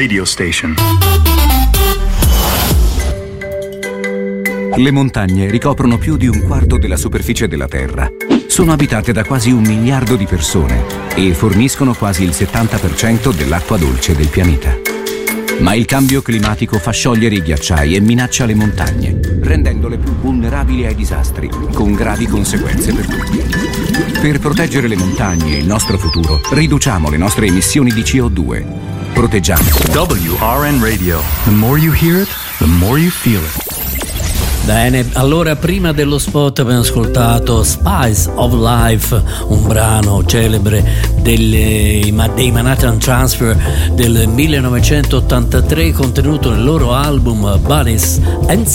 radio station. Le montagne ricoprono più di un quarto della superficie della Terra. Sono abitate da quasi 1 miliardo di persone e forniscono quasi il 70% dell'acqua dolce del pianeta. Ma il cambio climatico fa sciogliere i ghiacciai e minaccia le montagne, rendendole più vulnerabili ai disastri, con gravi conseguenze per tutti. Per proteggere le montagne e il nostro futuro, riduciamo le nostre emissioni di CO2. Proteggiamo. WRN Radio. The more you hear it, the more you feel it. Bene, allora prima dello spot abbiamo ascoltato Spice of Life, un brano celebre dei Manhattan Transfer del 1983 contenuto nel loro album Bunnies and